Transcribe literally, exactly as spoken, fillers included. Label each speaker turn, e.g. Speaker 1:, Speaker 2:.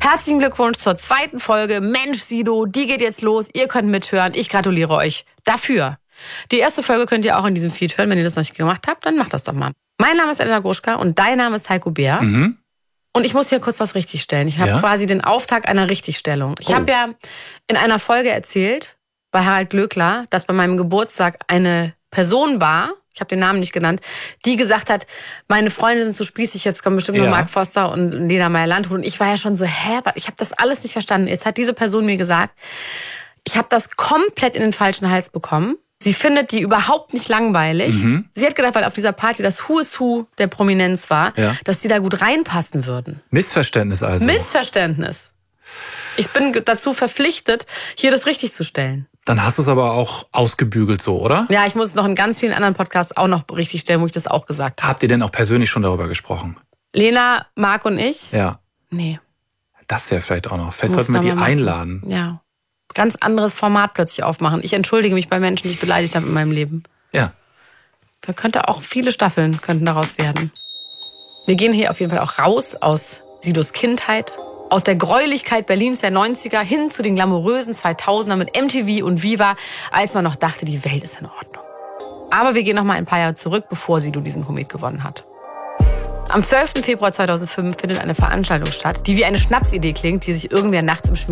Speaker 1: Herzlichen Glückwunsch zur zweiten Folge. Mensch, Sido, die geht jetzt los. Ihr könnt mithören. Ich gratuliere euch dafür. Die erste Folge könnt ihr auch in diesem Feed hören. Wenn ihr das noch nicht gemacht habt, dann macht das doch mal. Mein Name ist Elena Gruschka und dein Name ist Heiko Bär.
Speaker 2: Mhm.
Speaker 1: Und ich muss hier kurz was richtigstellen. Ich habe
Speaker 2: Ja?
Speaker 1: quasi den Auftakt einer Richtigstellung. Ich
Speaker 2: Oh.
Speaker 1: habe ja in einer Folge erzählt, bei Harald Glöckler, dass bei meinem Geburtstag eine Person war, ich habe den Namen nicht genannt, die gesagt hat, meine Freunde sind so spießig, jetzt kommen bestimmt
Speaker 2: Ja.
Speaker 1: nur Mark Forster und Lena Meyer-Landrut. Und ich war ja schon so, hä, ich habe das alles nicht verstanden. Jetzt hat diese Person mir gesagt, ich habe das komplett in den falschen Hals bekommen. Sie findet die überhaupt nicht langweilig.
Speaker 2: Mhm.
Speaker 1: Sie hat gedacht, weil auf dieser Party das Who is Who der Prominenz war,
Speaker 2: Ja.
Speaker 1: dass die da gut reinpassen würden.
Speaker 2: Missverständnis also.
Speaker 1: Missverständnis. Ich bin dazu verpflichtet, hier das richtig zu stellen.
Speaker 2: Dann hast du es aber auch ausgebügelt so, oder?
Speaker 1: Ja, ich muss es noch in ganz vielen anderen Podcasts auch noch richtig stellen, wo ich das auch gesagt habe.
Speaker 2: Habt ihr denn auch persönlich schon darüber gesprochen?
Speaker 1: Lena, Marc und ich?
Speaker 2: Ja.
Speaker 1: Nee.
Speaker 2: Das wäre vielleicht auch noch. Vielleicht
Speaker 1: Muss
Speaker 2: sollten wir
Speaker 1: man
Speaker 2: die
Speaker 1: mal machen.
Speaker 2: einladen.
Speaker 1: Ja. Ganz anderes Format plötzlich aufmachen. Ich entschuldige mich bei Menschen, die ich beleidigt habe in meinem Leben.
Speaker 2: Ja.
Speaker 1: Da könnte auch viele Staffeln könnten daraus werden. Wir gehen hier auf jeden Fall auch raus aus Sidos Kindheit, aus der Gräulichkeit Berlins der neunziger hin zu den glamourösen zweitausender mit M T V und Viva, als man noch dachte, die Welt ist in Ordnung. Aber wir gehen noch mal ein paar Jahre zurück, bevor Sido diesen Komet gewonnen hat. Am zwölften Februar zweitausendfünf findet eine Veranstaltung statt, die wie eine Schnapsidee klingt, die sich irgendwer nachts im Schmied